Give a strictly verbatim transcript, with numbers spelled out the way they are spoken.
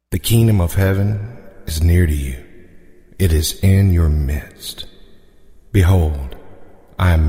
The kingdom of heaven is near to you. It is in your midst. Behold, I am